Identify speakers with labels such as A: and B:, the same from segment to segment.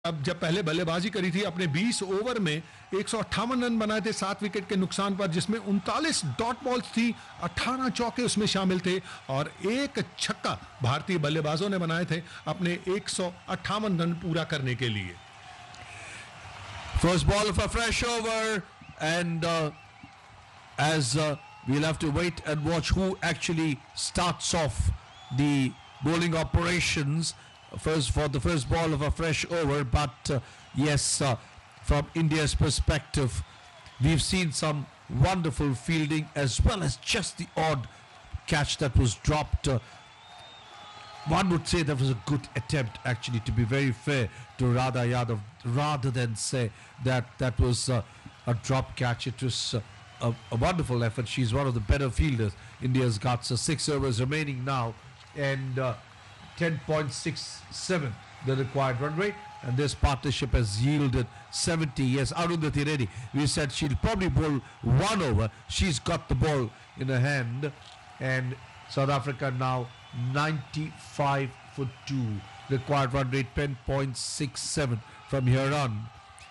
A: अब जब पहले बल्लेबाजी करी थी अपने 20 ओवर में 158 रन बनाए थे 7 विकेट के नुकसान पर, जिसमें 39 डॉट बॉल्स थी, 18 चौके उसमें शामिल थे और एक छक्का भारतीय बल्लेबाजों ने बनाए थे अपने 158 रन पूरा करने के लिए।
B: First ball of a fresh over, and as we'll have to wait and watch who actually starts off the bowling operations first for the first ball of a fresh over. But yes, from India's perspective, we've seen some wonderful fielding as well as just the odd catch that was dropped. One would say that was a good attempt, actually, to be very fair to Radha Yadav, rather than say that that was a drop catch. It was a wonderful effort. She's one of the better fielders India's got. So 6 overs remaining now, and 10.67 the required run rate, and this partnership has yielded 70. Yes, Arundhati Reddy, we said she'll probably bowl 1 over. She's got the ball in her hand, and South Africa now 95 for 2. Required run rate 10.67 from here on.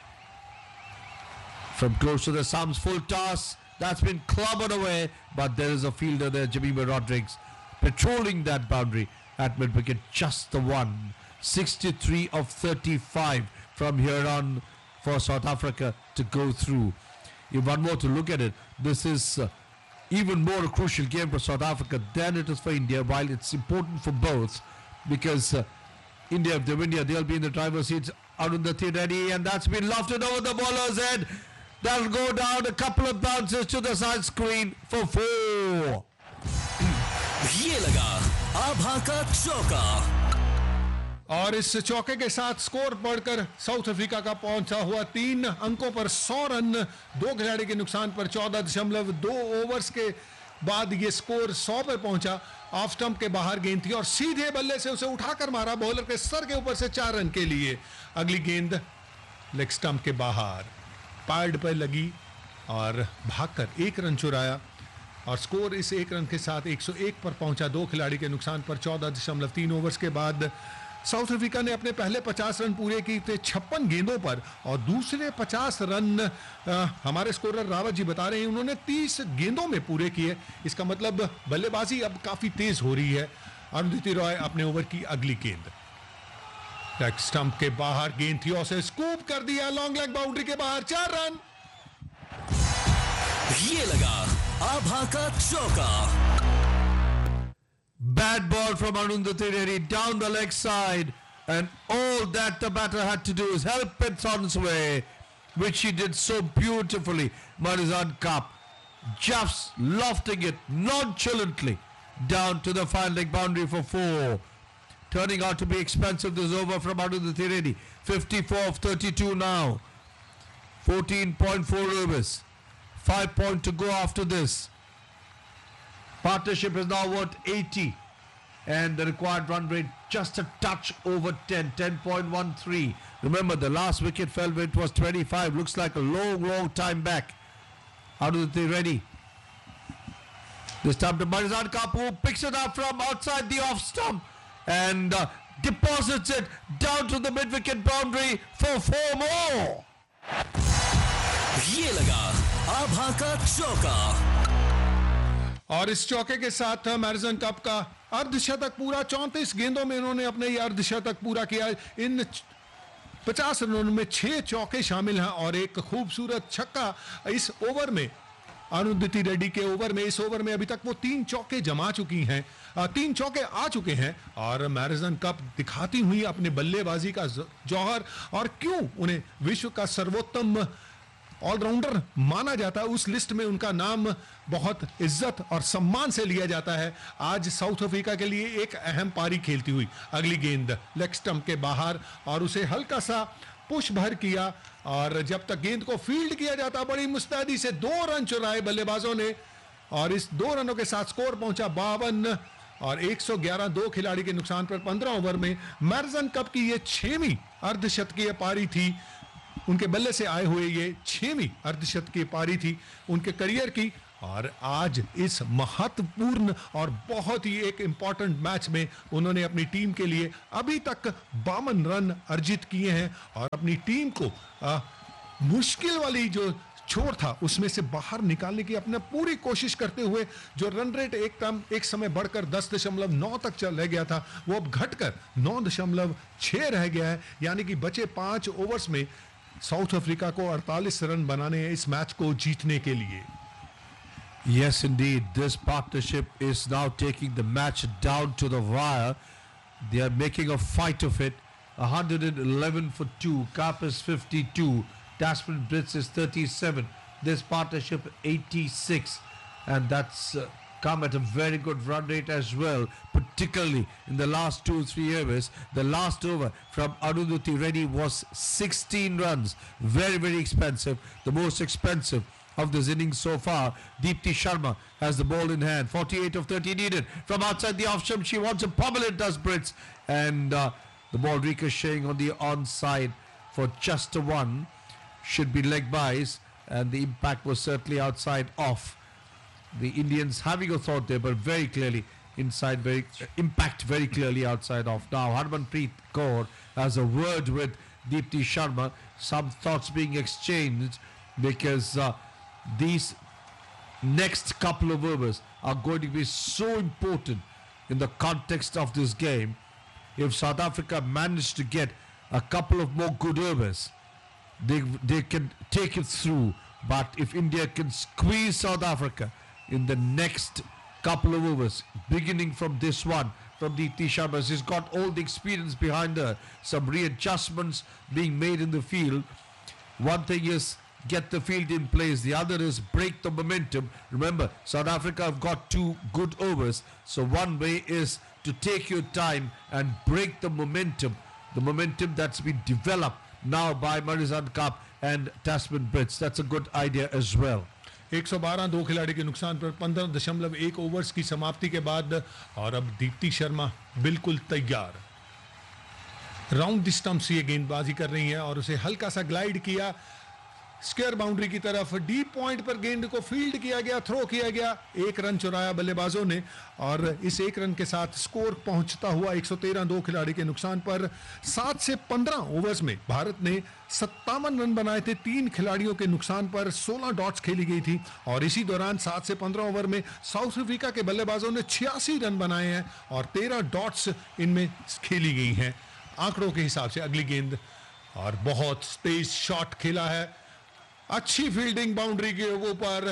B: From close to the Sams, full toss, that's been clobbered away, but there is a fielder there, Jemimah Rodrigues, patrolling that boundary at mid-wicket, just the one. 63 of 35 from here on for South Africa to go through. If one more to look at it, this is even more a crucial game for South Africa than it is for India, while it's important for both, because India, if they win here, they'll be in the driver's seat. Arundhati Reddy, and that's been lofted over the bowler's head. That'll go down, a couple of bounces to the side screen for 4.
C: ये लगा आभा का चौका,
A: और इस चौके के साथ score बढ़कर साउथ अफ्रीका का पहुंचा हुआ 3 अंकों पर 100 रन, 2 खिलाड़ी के नुकसान पर 14.2 ओवर्स के बाद ये स्कोर 100 पर पहुंचा। ऑफ स्टंप के बाहर गेंद थी और सीधे बल्ले से उसे उठाकर मारा बॉलर के सर के ऊपर से 4 रन के लिए। अगली गेंद लेग स्टंप के बाहर पैड पर लगी और भागकर 1 रन चुराया, और स्कोर इस 1 रन के साथ 101 पर पहुंचा, 2 खिलाड़ी के नुकसान पर। 14.3 ओवर्स के बाद साउथ अफ्रीका ने अपने पहले 50 रन पूरे किए थे 56 गेंदों पर, और दूसरे 50 रन हमारे स्कोरर रावत जी बता रहे हैं उन्होंने 30 गेंदों में पूरे किए। इसका मतलब बल्लेबाजी अब काफी तेज हो रही है। अरुंधति रॉय अपने ओवर की अगली गेंद, लेग स्टंप के बाहर गेंद थी और उसे स्कूप कर दिया लॉन्ग लेग बाउंड्री के बाहर, 4 रन।
C: ये लगा आभा का चौका।
B: Bad ball from Arundhati Reddy down the leg side, and all that the batter had to do is help it on its way, which she did so beautifully. Marizan Kapp just lofting it nonchalantly down to the final leg boundary for 4. Turning out to be expensive, this over from Arundhati Reddy. 54 of 32 now. 14.4 overs. 5 points to go after this. Partnership is now worth 80, and the required run rate just a touch over 10, 10.13. Remember, the last wicket fell when it was 25. Looks like a long time back. Arundhati Reddy. This time to Marizan Kapp, who picks it up from outside the off stump and deposits it down to the mid-wicket boundary for 4 more.
C: ये लगा आभा का चौका,
A: और इस चौके के साथ मैरिसन cup का अर्धशतक पूरा। 34 गेंदों में इन्होंने अपने ये अर्धशतक पूरा किया। इन 50 रनों में 6 चौके शामिल हैं और एक खूबसूरत छक्का इस ओवर में। अरुंधति रेड्डी के ओवर में, इस ओवर में अभी तक वो 3 चौके जमा चुकी हैं, 3 चौके आ चुके हैं, और मैरिसन कप दिखाती हुई अपने बल्लेबाजी का जौहर, और क्यों उन्हें विश्व का सर्वोत्तम ऑलराउंडर माना जाता है, उस लिस्ट में उनका नाम बहुत इज्जत और सम्मान से लिया जाता है। आज साउथ अफ्रीका के लिए एक अहम पारी खेलती हुई। अगली गेंद लेग स्टंप के बाहर, और उसे हल्का सा पुश भर किया, और जब तक गेंद को फील्ड किया जाता बड़ी मुस्तैदी से 2 रन चुराए बल्लेबाजों ने, और इस 2 रनों के साथ स्कोर पहुंचा 52 और 111। 2 खिलाड़ी के नुकसान पर 15 ओवर में मैरिसन कप की ये 6वीं अर्धशतकीय पारी थी। उनके बल्ले से आए हुए ये 6वीं अर्धशतकीय पारी थी उनके करियर की, और आज इस महत्वपूर्ण और बहुत ही एक इंपॉर्टेंट मैच में उन्होंने अपनी टीम के लिए अभी तक 52 रन अर्जित किए हैं और अपनी टीम को मुश्किल वाली जो छोर था उसमें से बाहर निकालने की अपने पूरी कोशिश करते हुए जो रन रेट एक समय बढ़कर 10.9 तक चल रह गया था वो अब घटकर 9.6 रह गया है, यानी कि बचे 5 ओवर्स में साउथ अफ्रीका को 48 रन बनाने हैं इस मैच को जीतने के लिए।
B: Yes, indeed. This partnership is now taking the match down to the wire. They are making a fight of it. 111 for 2. Kaap is 52. Tasman Brits is 37. This partnership 86. And that's come at a very good run rate as well, particularly in the last 2-3 overs. The last over from Arundhati Reddy was 16 runs. Very, very expensive. The most expensive of this innings so far. Deepti Sharma has the ball in hand. 48 of 30 needed. From outside the off stump, she wants a pummel, it does Brits. And the ball ricocheting on the onside for just a one. Should be leg byes, and the impact was certainly outside off. The Indians having a thought there, but very clearly inside, impact very clearly outside off. Now Harmanpreet Kaur has a word with Deepti Sharma. Some thoughts being exchanged because these next couple of overs are going to be so important in the context of this game. If South Africa manage to get a couple of more good overs, they can take it through. But if India can squeeze South Africa in the next couple of overs, beginning from this one, from Deepti Sharma, she's got all the experience behind her, some readjustments being made in the field. One thing is get the field in place, the other is break the momentum. Remember, South Africa have got 2 good overs, so one way is to take your time and break the momentum that's been developed now by Marizanne Kaap and Tasman Brits. That's a good idea as well.
A: 112 दो खिलाड़ी के नुकसान पर 15.1 overs की समाप्ति के बाद और अब दीप्ति शर्मा बिल्कुल तैयार राउंड द स्टंप्स ये गेंदबाजी कर रही हैं और उसे हल्का सा ग्लाइड किया स्क्वायर बाउंड्री की तरफ, डीप पॉइंट पर गेंद को फील्ड किया गया, थ्रो किया गया, 1 रन चुराया बल्लेबाजों ने और इस 1 रन के साथ स्कोर पहुंचता हुआ 113 दो खिलाड़ी के नुकसान पर। 7 से 15 ओवर्स में भारत ने 57 रन बनाए थे, 3 खिलाड़ियों के नुकसान पर 16 डॉट्स खेली गई थी और इसी दौरान 7 से 15 ओवर में साउथ अफ्रीका के बल्लेबाजों ने 86 रन बनाए हैं और 13 डॉट्स इनमें खेली गई हैं आंकड़ों के हिसाब से। अगली गेंद और बहुत तेज शॉट खेला है, अच्छी फील्डिंग बाउंड्री के ऊपर,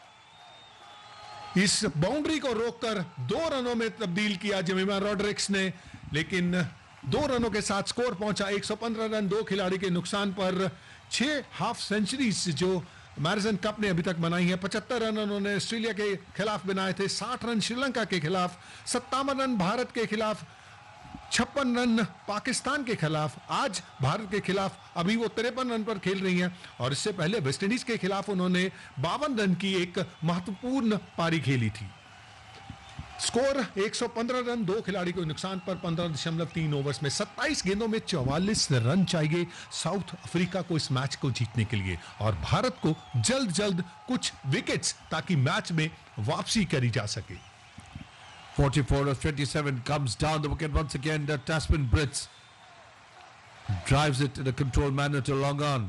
A: इस बाउंड्री को रोककर 2 रनों में तब्दील किया जेमिमा रॉड्रिक्स ने, लेकिन 2 रनों के साथ स्कोर पहुंचा 115 रन 2 खिलाड़ी के नुकसान पर। 6 हाफ सेंचुरीज जो मैरिसन कप ने अभी तक बनाई है, 75 रन उन्होंने ऑस्ट्रेलिया के खिलाफ बनाए थे, 60 रन श्रीलंका के खिलाफ, 57 रन भारत के खिलाफ, 56 रन पाकिस्तान के खिलाफ। आज भारत के खिलाफ अभी वो 53 रन पर खेल रही हैं और इससे पहले वेस्टइंडीज के खिलाफ उन्होंने 52 रन की एक महत्वपूर्ण पारी खेली थी। स्कोर 115 रन 2 खिलाड़ी को नुकसान पर 15.3 ओवर्स में 27 गेंदों में 44 रन चाहिए साउथ अफ्रीका को इस मैच को जीतने के लिए और भारत को जल्द कुछ विकेट्स ताकि मैच में वापसी करी जा सके।
B: 44 of 27 comes down the wicket once again. Tasman Brits drives it in a controlled manner to long on.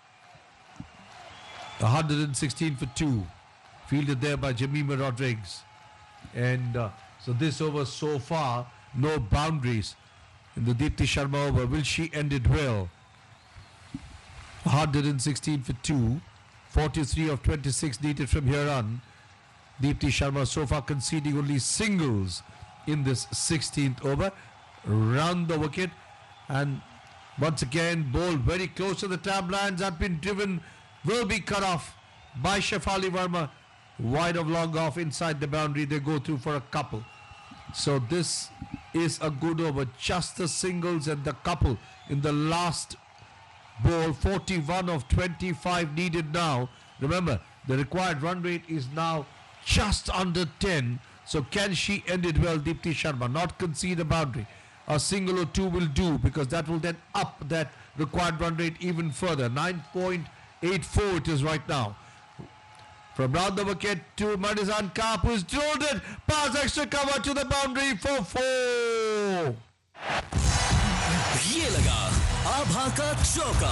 B: 116 for 2. Fielded there by Jemima Rodrigues. And so this over so far, no boundaries in the Deepti Sharma over. Will she end it well? 116 for 2. 43 of 26 needed from here on. Deepti Sharma so far conceding only singles in this 16th over. Round the wicket and once again ball very close to the tablands, have been driven, will be cut off by Shefali Verma. Wide of long off inside the boundary, they go through for a couple. So this is a good over, just the singles and the couple in the last ball. 41 of 25 needed now. Remember, the required run rate is now just under 10. So can she end it well, Deepti Sharma? Not concede a boundary. A single or two will do because that will then up that required run rate even further. 9.84 it is right now. From round the wicket to Madison Karp, who's drilled it past extra cover to the boundary for 4.
C: ये लगा आभा का चौका.